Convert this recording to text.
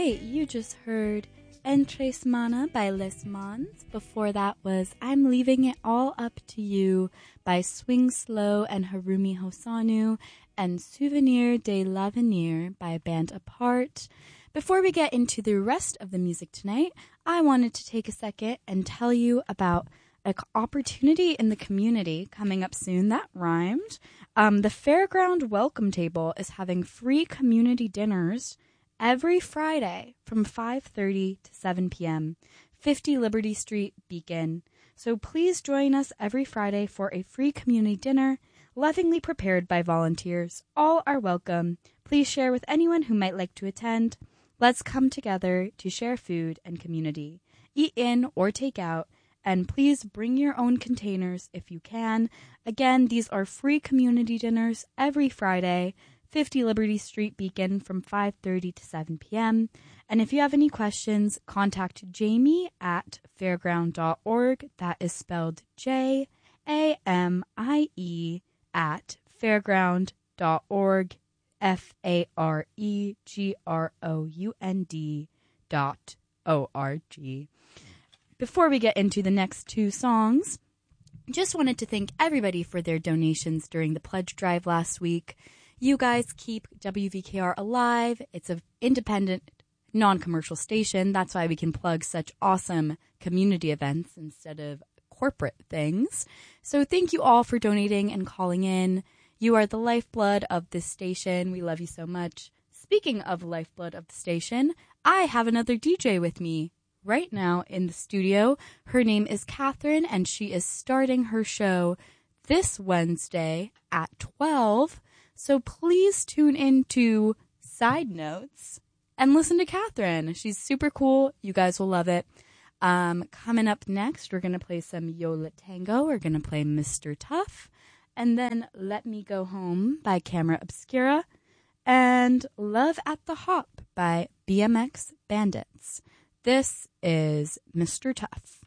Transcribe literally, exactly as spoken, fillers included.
right, you just heard Entre Semana by Les Mons. Before that was I'm Leaving It All Up to You by Swing Slow and Harumi Hosanu, and Souvenir de l'Avenir by Band Apart. Before we get into the rest of the music tonight, I wanted to take a second and tell you about an opportunity in the community coming up soon. That rhymed. Um, the Fairground Welcome Table is having free community dinners every Friday from five thirty to seven p.m., fifty Liberty Street, Beacon. So please join us every Friday for a free community dinner, lovingly prepared by volunteers. All are welcome. Please share with anyone who might like to attend. Let's come together to share food and community. Eat in or take out, and please bring your own containers if you can. Again, these are free community dinners every Friday, fifty Liberty Street, Beacon, from five thirty to seven p.m. And if you have any questions, contact Jamie at fairground dot org. That is spelled J A M I E at fairground dot org, F A R E G R O U N D dot O R G. Before we get into the next two songs, just wanted to thank everybody for their donations during the pledge drive last week. You guys keep W V K R alive. It's an independent, non-commercial station. That's why we can plug such awesome community events instead of corporate things. So thank you all for donating and calling in. You are the lifeblood of this station. We love you so much. Speaking of lifeblood of the station, I have another D J with me right now in the studio. Her name is Catherine, and she is starting her show this Wednesday at twelve. So please tune in to Side Notes and listen to Catherine. She's super cool. You guys will love it. Um, coming up next, we're going to play some Yola Tango. We're going to play Mister Tough. And then Let Me Go Home by Camera Obscura. And Love at the Hop by B M X Bandits. This is Mister Tough.